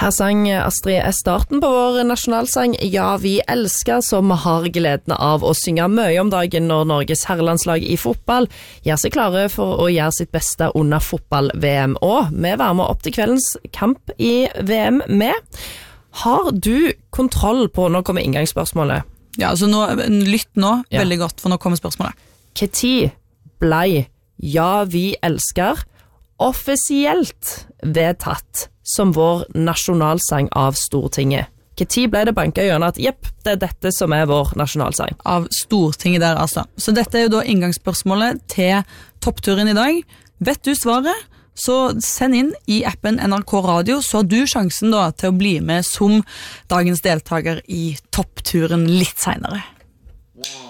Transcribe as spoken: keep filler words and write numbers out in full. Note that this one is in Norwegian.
Her sang Astrid S. starten på vår nasjonalsang Ja, vi elsker, som har gleden av å synge mye om dagen når Norges herrelandslag i fotball gjør seg klare for å gjøre sitt beste under fotball-V M. Og vi var med opp til kveldens kamp i V M med. Har du kontroll på, nå kommer inngangsspørsmålet. Ja, så nå, lytt nå, Ja. veldig godt, for nå kommer spørsmålet. Hva tid ble Ja, vi elsker offisielt vedtatt som vår nasjonalsang av Stortinget? Hva tid ble det banket i hjørnet at jepp, det er dette som er vår nasjonalsang? Av Stortinget der, altså. Så dette er jo da inngangsspørsmålet til toppturen i dag. Vet du svaret? Så send inn i appen N R K Radio, så har du sjansen da til å bli med som dagens deltaker i toppturen litt senere.